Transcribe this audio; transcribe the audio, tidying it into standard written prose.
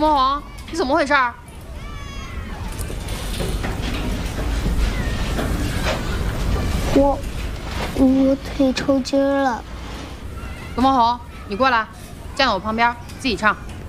周梦红，你怎么回事？ 我腿抽筋了。 周梦红，你过来，站在我旁边，自己唱。